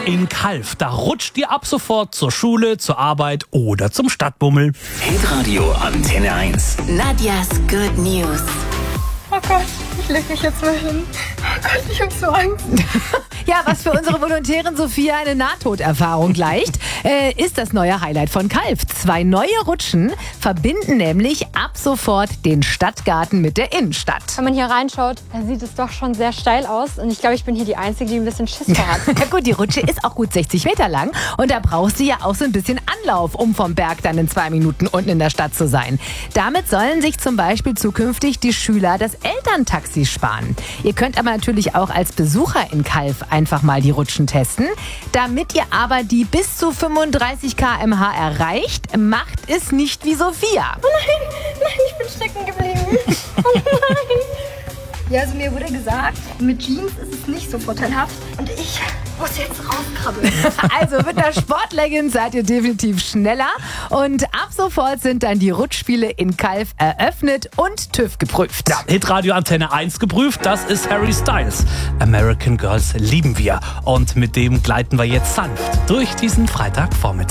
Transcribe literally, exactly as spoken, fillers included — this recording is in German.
in Calw. Da rutscht ihr ab sofort zur Schule, zur Arbeit oder zum Stadtbummel. Hitradio Antenne eins. Nadjas Good News. Oh Gott, ich leg mich jetzt mal hin. Oh Gott, ich hab so Angst. Ja, was für unsere Volontärin Sophia eine Nahtoderfahrung gleicht, äh, ist das neue Highlight von Calw. Zwei neue Rutschen verbinden nämlich ab sofort den Stadtgarten mit der Innenstadt. Wenn man hier reinschaut, dann sieht es doch schon sehr steil aus. Und ich glaube, ich bin hier die Einzige, die ein bisschen Schiss vor hat. Ja gut, die Rutsche ist auch gut sechzig Meter lang und da brauchst du ja auch so ein bisschen Anlauf, um vom Berg dann in zwei Minuten unten in der Stadt zu sein. Damit sollen sich zum Beispiel zukünftig die Schüler das Elterntaxi sparen. Ihr könnt aber natürlich auch als Besucher in Calw einfach mal die Rutschen testen. Damit ihr aber die bis zu fünfunddreißig Kilometer pro Stunde erreicht, macht es nicht wie Sophia. Oh nein, nein, ich bin stecken geblieben. Oh nein. Ja, also mir wurde gesagt, mit Jeans ist es nicht so vorteilhaft. Und ich muss jetzt rauskrabbeln. Also mit einer Sportleggings seid ihr definitiv schneller. Und ab sofort sind dann die Rutschspiele in Calw eröffnet und TÜV geprüft. Ja, Hitradio Antenne eins geprüft, das ist Harry Styles. American Girls lieben wir. Und mit dem gleiten wir jetzt sanft durch diesen Freitagvormittag.